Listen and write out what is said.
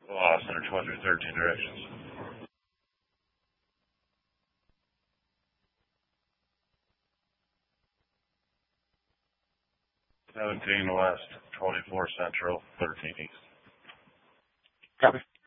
Center 2313 directions. 17 west, 24 central, 13 east. Copy.